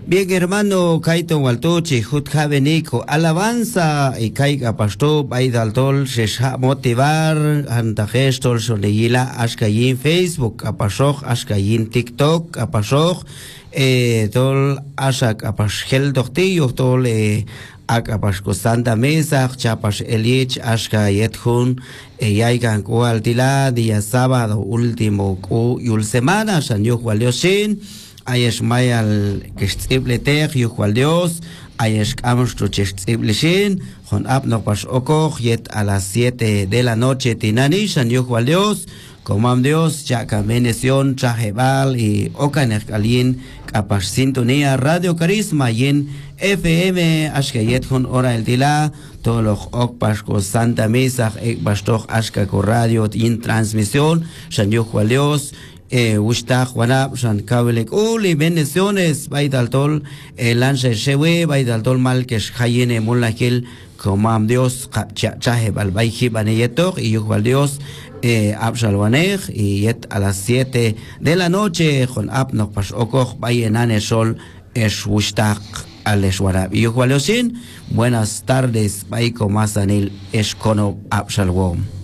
Bien, hermano, Kaito Waltochi, Hut Javenico, alabanza y Kaika Pasto, Baidaltol, Shesha motivar, Antagestol, Soleila, Ashkayin Facebook, Apasoj, Ashkayin TikTok, Apasoj, Tol, Ashak, Apashel Doctillo, Tol, Akapasko Santa Mesa, Chapas Elich, Ashka Yethun, Yaigan Kualtila, día sábado último, Yul semana, Sanyuk Walioshin, Ayesh Mayal Kestible Yuhual Dios, Ayesh Amstru Chestibleshin, Jon Abno Pas Okoch, Yet a las 7 de la noche, Tinani, Shan Yuhual Dios, Comam Dios, Chaca Meneción, Chajebal y Okanerkalin, Capas Sintonía, Radio Carisma, y en FM, Ashkayet Jon Hora el Tila, Toloch Okpasco Santa Mesa, Ekbastoch Ashkako Radio, in transmisión, Shan Yuhual Dios, Ushtach Wanab Shan Kabelek Uli bendiciones Baidaltol Lancha Shewe Baidaltol Malkesh Hayene Mulakil Comam Dios Chahe Balbaihi Baneyetok y Yuhbal Dios Abshalwaneg y yet a las 7 de la noche con Abnok Pas Okoch Bayenane Sol Esh Ushtach Aleshwarab y Yuhbal Diosin. Buenas tardes Baiko Masanil Eshkono Abshalwom.